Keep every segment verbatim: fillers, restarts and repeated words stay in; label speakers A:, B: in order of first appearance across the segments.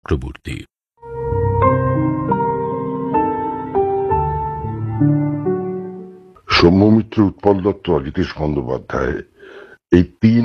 A: চক্রবর্তী।
B: সৌম্যমিত্র, উৎপল দত্ত, অজিতেশ বন্দ্যোপাধ্যায়, এই তিন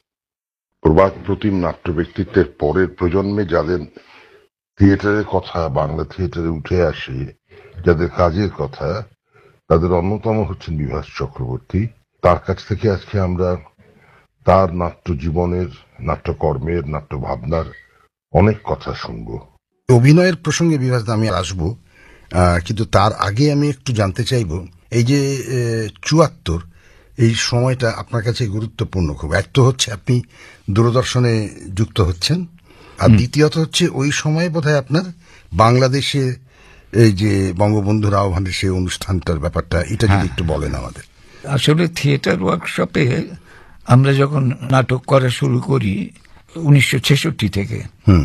B: প্রবাদ প্রতিম নাট্য ব্যক্তিত্বের পরের প্রজন্মে যাদের থিয়েটারের কথা বাংলা থিয়েটারে উঠে আসে, যাদের কাজের কথা, তাদের অন্যতম হচ্ছেন বিভাস চক্রবর্তী। তার কাছ থেকে আজকে আমরা তার নাট্য জীবনের, নাট্যকর্মের, নাট্য ভাবনার অনেক কথা শুনবো।
C: অভিনয়ের প্রসঙ্গে বিভাস আমি আসবো, কিন্তু তার আগে আমি একটু জানতে চাইব, এই যে চুয়াত্তর এই সময়টা আপনার কাছে গুরুত্বপূর্ণ খুব। এক তো হচ্ছে আপনি দূরদর্শনে যুক্ত হচ্ছেন, আর দ্বিতীয়ত হচ্ছে ওই সময় বোধহয় আপনার বাংলাদেশে এই যে বঙ্গবন্ধুর আহ্বানের সেই অনুষ্ঠানটার ব্যাপারটা, এটা যদি একটু বলেন আমাদের।
D: আসলে থিয়েটার ওয়ার্কশপে আমরা যখন নাটক করা শুরু করি উনিশশো ছেষট্টি থেকে,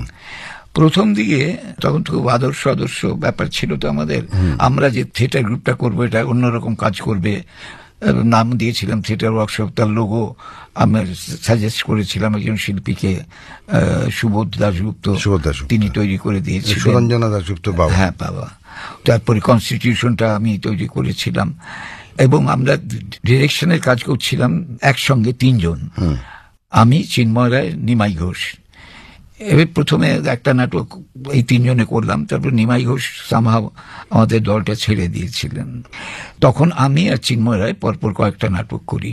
D: প্রথম দিকে তখন খুব আদর্শ আদর্শ ব্যাপার ছিল তো আমাদের। আমরা যে থিয়েটার গ্রুপটা করবো এটা অন্যরকম কাজ করবে, নাম দিয়েছিলাম থিয়েটার ওয়ার্কশপ। তার লোগো আমি সাজেস্ট করেছিলাম একজন শিল্পীকে, সুবোধ দাশগুপ্ত, তিনি তৈরি করে দিয়েছিলেন।
C: সুরঞ্জনা দাশগুপ্ত বাবা।
D: হ্যাঁ বাবা। তারপরে কনস্টিটিউশনটা আমি তৈরি করেছিলাম, এবং আমরা ডিরেকশনের কাজ করছিলাম একসঙ্গে তিনজন, আমি, চিন্ময় রায়, নিমাই ঘোষ। এবার প্রথমে একটা নাটক এই তিনজনে করলাম, তারপর নিমাই ঘোষ সামহাও আমাদের দলটা ছেড়ে দিয়েছিলেন। তখন আমি আর চিন্ময় রায় পরপর কয়েকটা নাটক করি।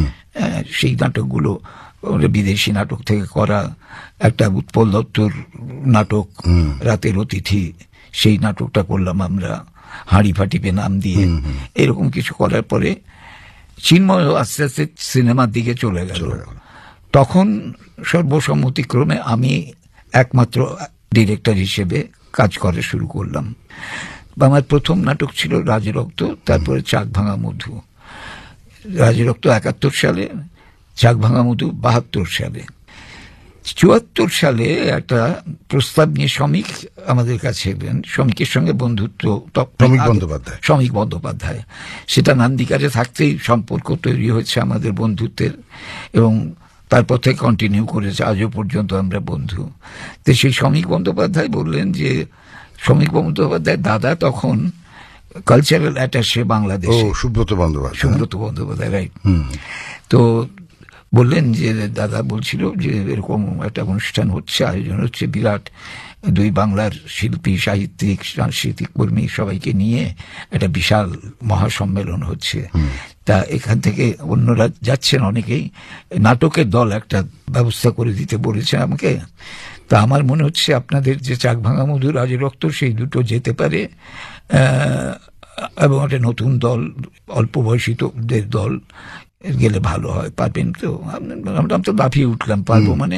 D: সেই নাটকগুলো বিদেশি নাটক থেকে করা, একটা উৎপল দত্তর নাটক রাতের অতিথি, সেই নাটকটা করলাম আমরা হাঁড়ি ফাটিপে নাম দিয়ে। এরকম কিছু করার পরে চিন্ময় আস্তে আস্তে সিনেমার দিকে চলে গেল। তখন সর্বসম্মতিক্রমে আমি একমাত্র ডিরেক্টর হিসেবে কাজ করা শুরু করলাম। আমার প্রথম নাটক ছিল রাজরক্ত, তারপরে চাক ভাঙা মধু। রাজরক্ত একাত্তর সালে, চাক ভাঙা মধু বাহাত্তর সালে। চুয়াত্তর সালে একটা প্রস্তাব নিয়ে শ্রমিক আমাদের কাছে এলেন, শ্রমিকের সঙ্গে বন্ধুত্ব,
C: শ্রমিক বন্দ্যোপাধ্যায়
D: শ্রমিক বন্দ্যোপাধ্যায় সেটা নান্দিকারে থাকতেই সম্পর্ক তৈরি হয়েছে আমাদের বন্ধুত্বের, এবং তারপর থেকে কন্টিনিউ করেছে, আজও পর্যন্ত আমরা বন্ধু। তো সেই শ্রমিক বন্দ্যোপাধ্যায় বললেন যে, শ্রমিক বন্দ্যোপাধ্যায় দাদা তখন কালচারাল অ্যাটাশে বাংলাদেশে,
C: সুব্রত বন্দ্যোপাধ্যায়,
D: সুব্রত বন্দ্যোপাধ্যায় রাইট। তো বললেন যে দাদা বলছিল যে এরকম একটা অনুষ্ঠান হচ্ছে, আয়োজন হচ্ছে বিরাট, দুই বাংলার শিল্পী, সাহিত্যিক, সাংস্কৃতিক কর্মী সবাইকে নিয়ে একটা বিশাল মহাসম্মেলন হচ্ছে। তা এখান থেকে অন্যরা যাচ্ছেন অনেকেই, নাটকের দল একটা ব্যবস্থা করে দিতে বলেছে আমাকে। তা আমার মনে হচ্ছে আপনাদের যে চাক ভাঙা মধু, রাজরক্ত, সেই দুটো যেতে পারে, এবং একটা নতুন দল, অল্প বয়সীদের দল গেলে ভালো হয়, পারবেন তো? আমরা তো লাফিয়ে উঠলাম, পারবো মানে।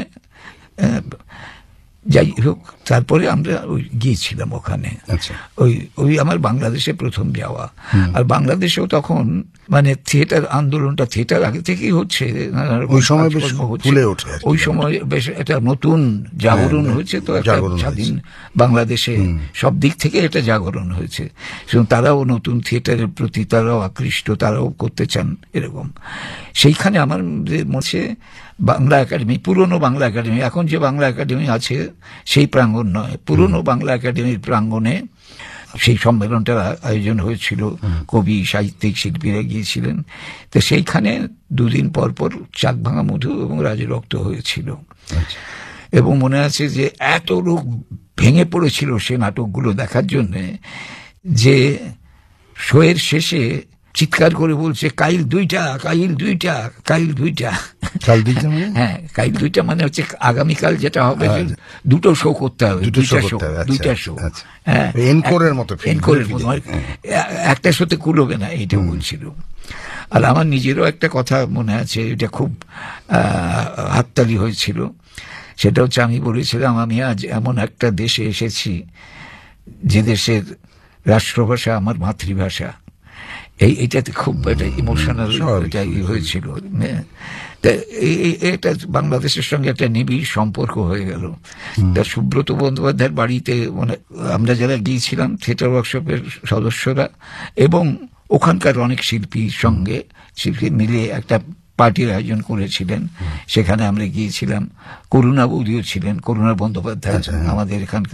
D: যাই হোক, তারপরে আমরা ওই গিয়েছিলাম ওখানে। ওই ওই আমার বাংলাদেশে প্রথম যাওয়া। আর বাংলাদেশেও তখন মানে থিয়েটার আন্দোলনটা থিয়েটার আগে থেকেই হচ্ছে,
C: ওই সময় ফুলে ওঠে,
D: ওই সময় বেশ একটা নতুন জাগরণ হয়েছে। তো একটা স্বাধীন বাংলাদেশে সব দিক থেকে এটা জাগরণ হয়েছে, তারাও নতুন থিয়েটারের প্রতি তারাও আকৃষ্ট, তারাও করতে চান এরকম। সেইখানে আমার মনে বাংলা একাডেমি, পুরনো বাংলা একাডেমি, এখন যে বাংলা একাডেমি আছে সেই প্রাঙ্গণ নয়, পুরনো বাংলা একাডেমির প্রাঙ্গণে সেই সম্মেলনটার আয়োজন হয়েছিল। কবি, সাহিত্যিক, শিল্পীরা গিয়েছিলেন। তো সেইখানে দুদিন পর পর চাক ভাঙা মধু এবং রাজরক্ত হয়েছিল। এবং মনে আছে যে এত লোক ভেঙে পড়েছিল সে নাটকগুলো দেখার জন্যে, যে শোয়ের শেষে চিৎকার করে বলছে, কাইল দুইটা, কাইল দুইটা, কাইল দুইটা। হ্যাঁ, কাইল দুইটা মানে হচ্ছে আগামীকাল যেটা হবে, দুটো শো করতে হবে, দুইটা শো, দুইটা শো। হ্যাঁ, এনকোরের মতো, এনকোরের মতো, একটা শোতে কুলোবে না, এইটা বলছিল। আর আমার নিজেরও একটা কথা মনে আছে, এটা খুব হাততালি হয়েছিল। সেটা হচ্ছে, আমি বলেছিলাম আমি আজ এমন একটা দেশে এসেছি যে দেশের রাষ্ট্রভাষা আমার মাতৃভাষা। এই এটাতে খুব একটা ইমোশনাল হয়েছিল। এটা বাংলাদেশের সঙ্গে একটা নিবিড় সম্পর্ক হয়ে গেল। তা সুব্রত বন্দ্যোপাধ্যায়ের বাড়িতে মানে আমরা যারা গিয়েছিলাম থিয়েটার ওয়ার্কশপের সদস্যরা এবং ওখানকার অনেক শিল্পীর সঙ্গে শিল্পী মিলে একটা পার্টির আয়োজন করেছিলেন, সেখানে আমরা গিয়েছিলাম। করুণা বৌদিও ছিলেন, করুণা বন্দ্যোপাধ্যায় আমাদের এখানকার